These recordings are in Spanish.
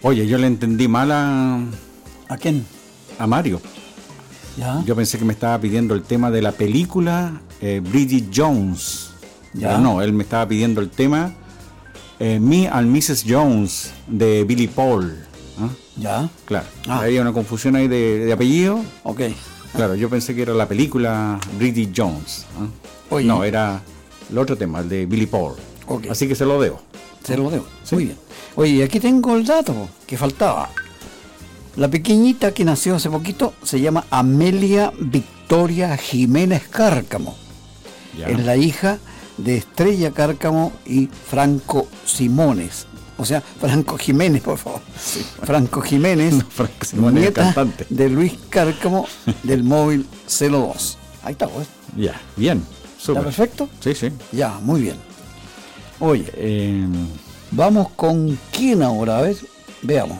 Oye, yo le entendí mal ¿A quién? a Mario. ¿Ya? Yo pensé que me estaba pidiendo el tema de la película Bridget Jones. Ya. Pero no, él me estaba pidiendo el tema Me and Mrs. Jones de Billy Paul. ¿Ah? ¿Ya? Claro, Ah. había una confusión ahí de apellido. Ok. Claro, yo pensé que era la película Bridget Jones. ¿Ah? Oye. No, era el otro tema, el de Billy Paul. Ok. Así que se lo debo. Se lo debo. Sí. Muy bien. Oye, aquí tengo el dato que faltaba. La pequeñita que nació hace poquito se llama Amelia Victoria Jiménez Cárcamo. Ya. Es la hija de Estrella Cárcamo y Franco Simones. O sea, Franco Jiménez, por favor. Franco Jiménez, No, Franco Simones, el nieta cantante. de Luis Cárcamo del móvil Celo 2. Ahí está, pues. Ya, bien. ¿Está Súper. perfecto? Sí, sí. Ya, muy bien. Oye, Eh, vamos con quién ahora, a ver, veamos.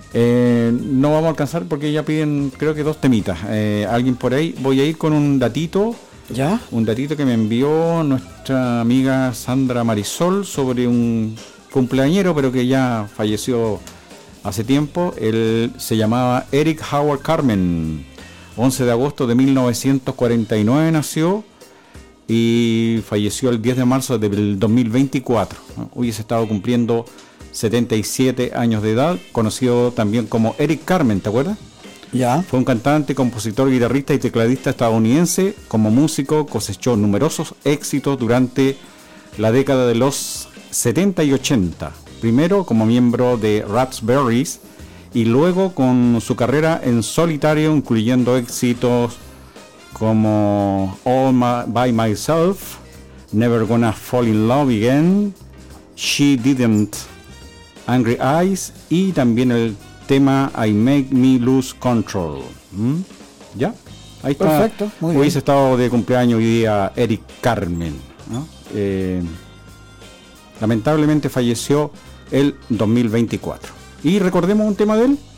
no vamos a alcanzar porque ya piden, creo que 2 temitas. Alguien por ahí. Voy a ir con un datito que me envió nuestra amiga Sandra Marisol sobre un cumpleañero, pero que ya falleció hace tiempo. Él se llamaba Eric Howard Carmen. 11 de agosto de 1949 nació y falleció el 10 de marzo del 2024. Hubiese estado cumpliendo 77 años de edad, conocido también como Eric Carmen, ¿te acuerdas? Ya. Fue un cantante, compositor, guitarrista y tecladista estadounidense. Como músico cosechó numerosos éxitos durante la década de los 70 y 80. Primero como miembro de Raspberries y luego con su carrera en solitario, incluyendo éxitos como By Myself, Never Gonna Fall in Love Again, She Didn't, Angry Eyes y también el tema I Make Me Lose Control. ¿Ya? Ahí está. Perfecto, muy bien. Hubiese estado de cumpleaños hoy día Eric Carmen, ¿no? Lamentablemente falleció el 2024. Y recordemos un tema de él.